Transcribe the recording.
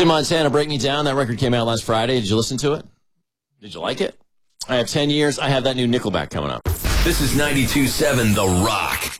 Tim Montana, Break Me Down. That record came out last Friday. Did you listen to it? Did you like it? I have 10 years. I have that new Nickelback coming up. This is 92.7 The Rock.